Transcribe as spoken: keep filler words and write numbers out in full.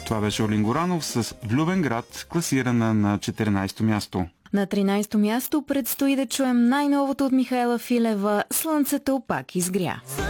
Това беше Олин Горанов с Влюбен град, класирана на четиринайсето място. На тринайсето място предстои да чуем най-новото от Михаела Филева «Слънцето пак изгря».